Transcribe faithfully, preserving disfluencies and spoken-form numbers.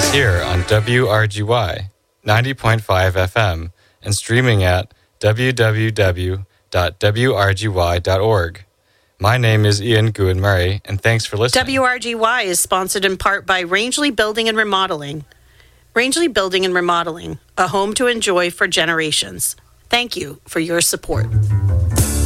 Here on W R G Y ninety point five F M and streaming at w w w dot w r g y dot org. My name is Ian Gouin Murray, and thanks for listening. W R G Y is sponsored in part by Rangeley Building and Remodeling. Rangeley Building and Remodeling, a home to enjoy for generations. Thank you for your support.